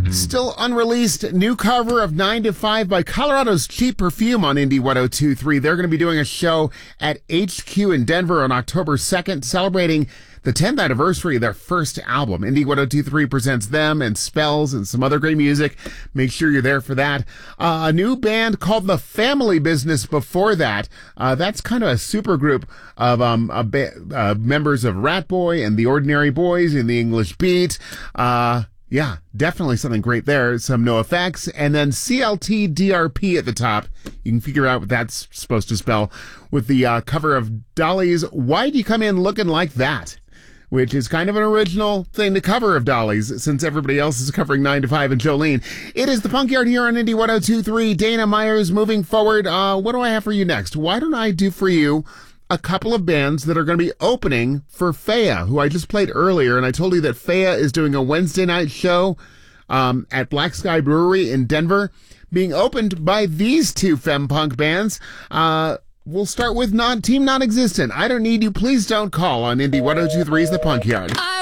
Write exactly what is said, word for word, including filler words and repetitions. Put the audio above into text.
Still unreleased new cover of nine to five by Colorado's Cheap Perfume on Indie one oh two point three. They're going to be doing a show at H Q in Denver on October second, celebrating the tenth anniversary of their first album. Indie one oh two point three presents them and Spells and some other great music. Make sure you're there for that. Uh, a new band called The Family Business before that. Uh, that's kind of a super group of um, a ba- uh, members of Rat Boy and The Ordinary Boys in the English Beat. Uh, yeah, definitely something great there. Some NoFX, and then C L T D R P at the top. You can figure out what that's supposed to spell with the uh, cover of Dolly's Why'd You Come In Looking Like That? Which is kind of an original thing to cover of Dolly's, since everybody else is covering nine to five and Jolene. It is the Punk Yard here on Indie one oh two point three. Dana Myers moving forward. Uh, what do I have for you next? Why don't I do for you a couple of bands that are going to be opening for Faya, who I just played earlier, and I told you that Faya is doing a Wednesday night show um, at Black Sky Brewery in Denver, being opened by these two femme punk bands. Uh, we'll start with non Team Non-Existent. I Don't Need You, Please Don't Call on Indie one oh two point three's The Punk Yard. I